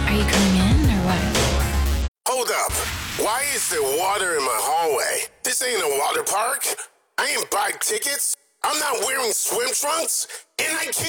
Are you coming in or what? Hold up. Why is there water in my hallway? This ain't a water park. I ain't buy tickets. I'm not wearing swim trunks. And I can't